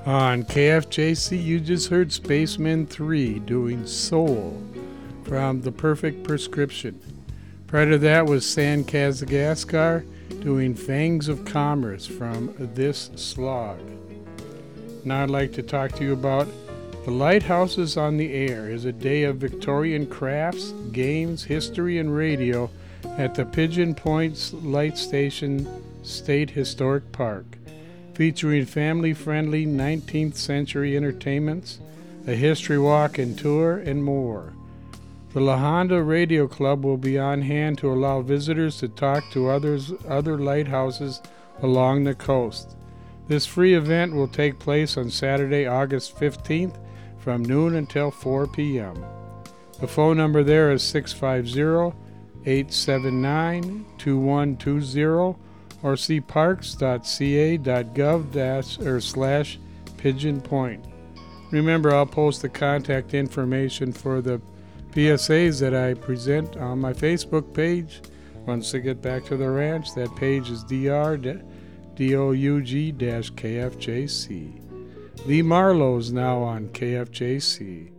On KFJC, you just heard Spaceman 3 doing Soul from The Perfect Prescription. Prior to that was San Kazagaskar doing Fangs of Commerce from This Slog. Now I'd like to talk to you about The Lighthouses on the Air is a day of Victorian crafts, games, history, and radio at the Pigeon Point Light Station State Historic Park, featuring family-friendly 19th century entertainments, a history walk and tour, and more. The La Honda Radio Club will be on hand to allow visitors to talk to other lighthouses along the coast. This free event will take place on Saturday, August 15th from noon until 4 p.m. The phone number there is 650-879-2120 or see parks.ca.gov/Pigeon Point. Remember, I'll post the contact information for the PSAs that I present on my Facebook page. Once I get back to the ranch, that page is DRDOUG-KFJC. Lee Marlowe's now on KFJC.